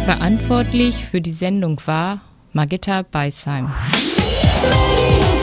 Verantwortlich für die Sendung war Margitta Beisheim. Radio